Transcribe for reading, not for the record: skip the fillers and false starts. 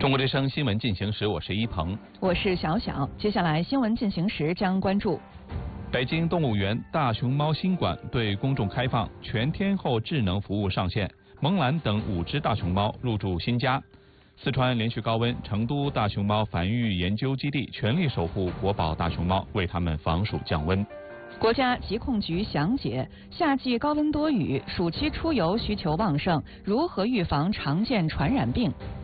中国之声新闻进行时，我是一鹏， 我是小小。接下来新闻进行时将关注： 北京动物园大熊猫新馆对公众开放，全天候智能服务上线，萌兰等5只大熊猫入住新家。四川连续高温，成都大熊猫繁育研究基地全力守护国宝大熊猫，为它们防暑降温。 国家疾控局详解：夏季高温多雨，暑期出游需求旺盛，如何预防常见传染病？